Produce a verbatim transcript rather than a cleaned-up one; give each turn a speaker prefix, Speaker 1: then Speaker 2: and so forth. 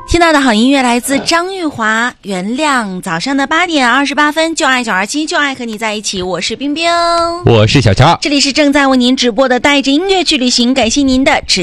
Speaker 1: 听到的好音乐来自张玉华，原谅。早上的八点二十八分，就爱九二七，就爱和你在一起。我是冰冰，
Speaker 2: 我是小乔，
Speaker 1: 这里是正在为您直播的带着音乐去旅行，感谢您的持